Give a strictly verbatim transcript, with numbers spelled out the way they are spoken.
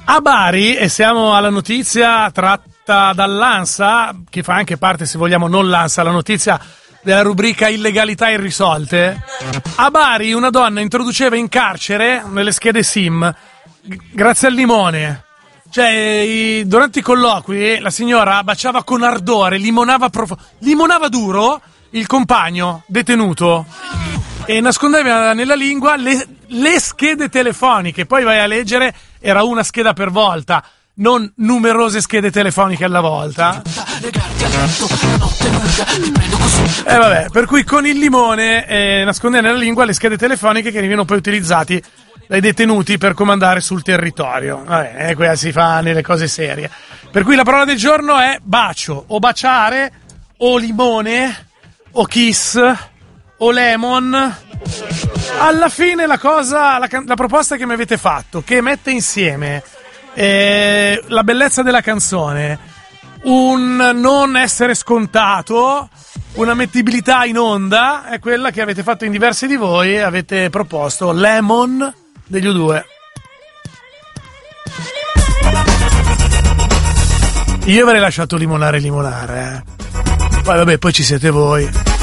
A Bari, e siamo alla notizia tratta dall'ANSA, che fa anche parte, se vogliamo, non l'ANSA, la notizia della rubrica illegalità irrisolte. A Bari una donna introduceva in carcere nelle schede SIM, g- grazie al limone. Cioè, i, durante i colloqui la signora baciava con ardore, limonava, prof- limonava duro il compagno detenuto e nascondeva nella lingua le, le schede telefoniche. Poi vai a leggere, era una scheda per volta, non numerose schede telefoniche alla volta. E eh vabbè, per cui con il limone eh, nascondeva nella lingua le schede telefoniche che venivano poi utilizzati dai detenuti per comandare sul territorio. Vabbè, eh, quella si fa nelle cose serie. Per cui la parola del giorno è bacio, o baciare, o limone, o kiss, o lemon. Alla fine la cosa, la, la proposta che mi avete fatto, che mette insieme eh, la bellezza della canzone, un non essere scontato, una mettibilità in onda, è quella che avete fatto in diversi di voi. Avete proposto Lemon degli U due. Io avrei lasciato limonare limonare, eh. Poi vabbè, poi ci siete voi.